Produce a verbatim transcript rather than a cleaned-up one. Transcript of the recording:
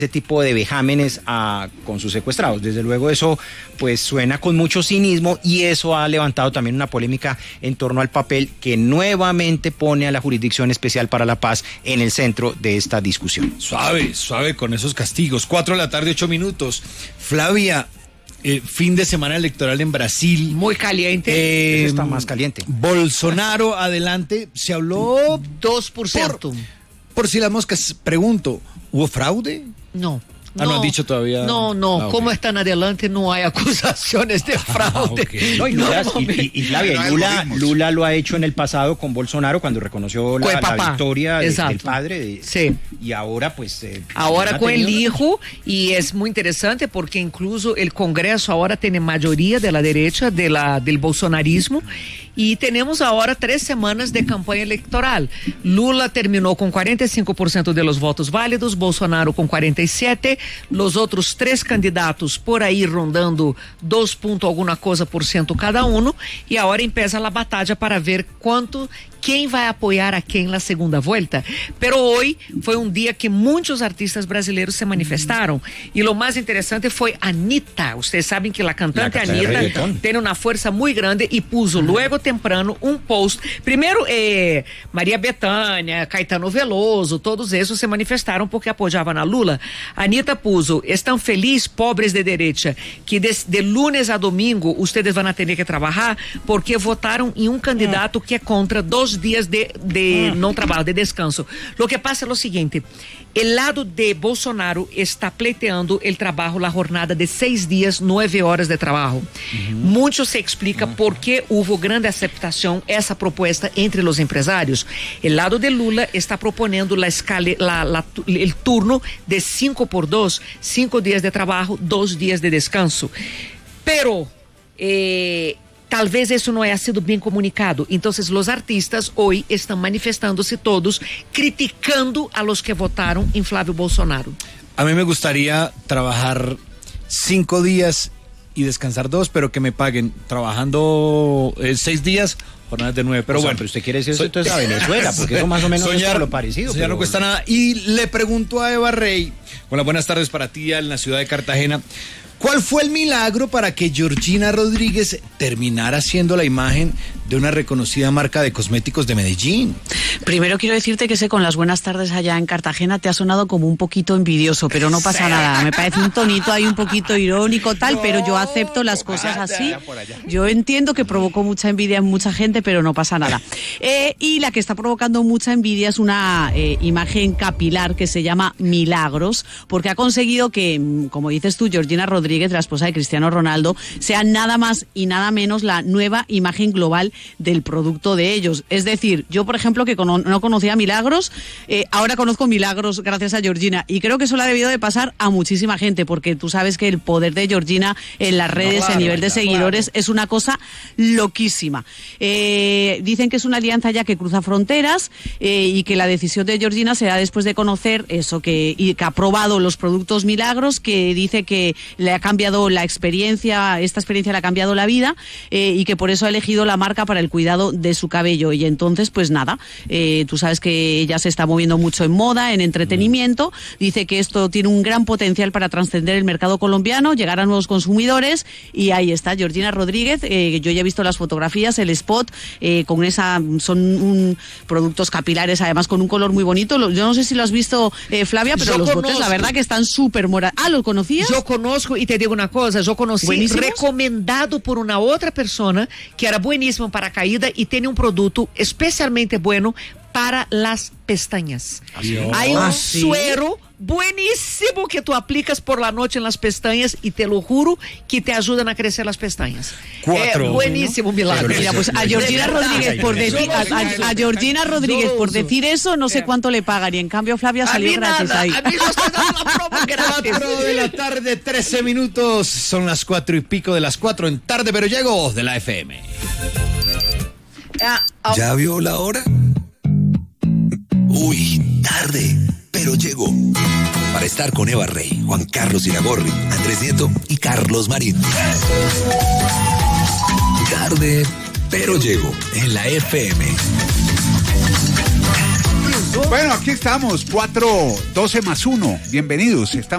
ese tipo de vejámenes a, con sus secuestrados. Desde luego eso pues suena con mucho cinismo y eso ha levantado también una polémica en torno al papel que nuevamente pone a la Jurisdicción Especial para la Paz en el centro de esta discusión. Suave, suave con esos castigos. Cuatro de la tarde, ocho minutos. Flavia, eh, fin de semana electoral en Brasil. Muy caliente. Eh, está más caliente. Bolsonaro, adelante. Se habló dos por ciento. Por, por si las moscas, pregunto, ¿hubo fraude? No. Ah, no han dicho todavía. No, no, ah, okay. Como están adelante no hay acusaciones de fraude. Ah, okay. No, y, Lula, y, y, y Flavia, Lula, Lula lo ha hecho en el pasado con Bolsonaro cuando reconoció la, la victoria de, del padre. De, sí. Y ahora pues... Eh, ahora con el hijo, y es muy interesante porque incluso el Congreso ahora tiene mayoría de la derecha de la, del bolsonarismo y tenemos ahora tres semanas de campaña electoral. Lula terminó con cuarenta y cinco por ciento de los votos válidos, Bolsonaro con cuarenta y siete, los otros tres candidatos por ahí rondando dos punto alguna cosa por ciento cada uno, y ahora empieza la batalla para ver cuánto, quién va a apoyar a quién en la segunda vuelta. Pero hoy fue un día que muchos artistas brasileños se manifestaron, y lo más interesante fue Anitta. Ustedes saben que la cantante la Anitta tiene una fuerza muy grande y puso luego temprano un post. Primero eh, María Bethânia, Caetano Veloso, todos esos se manifestaron porque apoyaban a Lula. Anitta puso: están felices, pobres de derecha, que de, de lunes a domingo ustedes van a tener que trabajar porque votaron en un candidato que es contra dos días de, de no trabajo, de descanso. Lo que pasa es lo siguiente: el lado de Bolsonaro está pleiteando el trabajo, la jornada de seis días, nueve horas de trabajo. Uh-huh. Mucho se explica uh-huh. por qué hubo grande aceptación esa propuesta entre los empresarios. El lado de Lula está proponiendo la escala, la, la, el turno de cinco por dos, cinco días de trabajo, dos días de descanso. Pero eh, tal vez eso no haya sido bien comunicado. Entonces los artistas hoy están manifestándose todos, criticando a los que votaron en Flávio Bolsonaro. A mí me gustaría trabajar cinco días y descansar dos, pero que me paguen trabajando eh, seis días, jornadas de nueve. Pero o sea, bueno, pero usted quiere decir eso entonces a Venezuela, porque eso más o menos soñar, es lo parecido. Pero... no cuesta nada. Y le pregunto a Eva Rey, hola, buenas tardes para ti en la ciudad de Cartagena. ¿Cuál fue el milagro para que Georgina Rodríguez terminara siendo la imagen de una reconocida marca de cosméticos de Medellín? Primero quiero decirte que sé, con las buenas tardes allá en Cartagena te ha sonado como un poquito envidioso, pero no pasa nada. Me parece un tonito ahí un poquito irónico tal, no, pero yo acepto las cosas así. Yo entiendo que provocó mucha envidia en mucha gente, pero no pasa nada. Eh, y la que está provocando mucha envidia es una eh, imagen capilar que se llama Milagros, porque ha conseguido que, como dices tú, Georgina Rodríguez, la esposa de Cristiano Ronaldo, sea nada más y nada menos la nueva imagen global del producto de ellos. Es decir, yo por ejemplo que cono- no conocía Milagros, eh, ahora conozco Milagros gracias a Georgina, y creo que eso le ha debido de pasar a muchísima gente, porque tú sabes que el poder de Georgina en las redes, no, claro, a nivel de claro, seguidores, claro. es una cosa loquísima. Eh, dicen que es una alianza ya que cruza fronteras eh, y que la decisión de Georgina será después de conocer eso, que, y que ha probado los productos Milagros, que dice que le ha cambiado la experiencia, esta experiencia le ha cambiado la vida eh, y que por eso ha elegido la marca para el cuidado de su cabello. Y entonces, pues nada, eh, tú sabes que ella se está moviendo mucho en moda, en entretenimiento, dice que esto tiene un gran potencial para trascender el mercado colombiano, llegar a nuevos consumidores, y ahí está Georgina Rodríguez. Eh, yo ya he visto las fotografías, el spot, eh, con esa, son un, productos capilares, además con un color muy bonito. Yo no sé si lo has visto, eh, Flavia, pero yo los conozco. Botes, la verdad que están súper morados. Ah, ¿lo conocías? Yo conozco, y te digo una cosa, yo conocí ¿buenísimos? Recomendado por una otra persona que era buenísimo para caída y tiene un producto especialmente bueno para las pestañas. Adiós. Hay un ah, suero ¿sí? buenísimo que tú aplicas por la noche en las pestañas y te lo juro que te ayudan a crecer las pestañas. Cuatro. Eh, buenísimo, milagro. Mira, pues a Georgina Rodríguez por decir a, a, a Georgina Rodríguez por decir eso, no sé cuánto le pagan, y en cambio Flavia salió gratis nada, ahí. A mí no estoy dando la promo gratis. Cuatro de la tarde, trece minutos. Son las cuatro y pico de las cuatro en Tarde Pero Llego de la F M. Ah, oh. ¿Ya vio la hora? Uy, tarde, pero llegó. Para estar con Eva Rey, Juan Carlos Iragorri, Andrés Nieto y Carlos Marín. Tarde, pero llego en la F M. Bueno, aquí estamos, cuatro doce más uno. Bienvenidos. Estamos